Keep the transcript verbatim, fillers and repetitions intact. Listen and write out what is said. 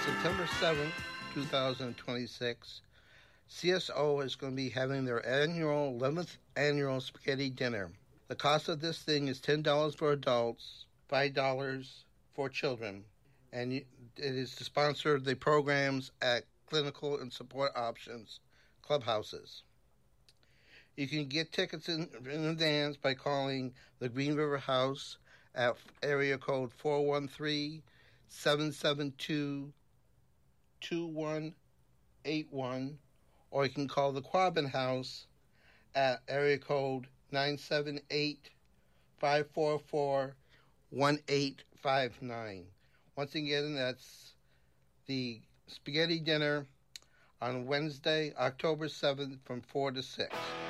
September seventh, twenty twenty-six, C S O is going to be having their annual eleventh annual spaghetti dinner. The cost of this thing is ten dollars for adults, five dollars for children, and it is to sponsor the programs at clinical and support options clubhouses. You can get tickets in, in advance by calling the Green River House at area code four one three, seven seven two, two one eight one, or you can call the Quabbin House at area code nine seven eight, five four four, one eight five nine. Once again, that's the spaghetti dinner on Wednesday, October seventh from four to six.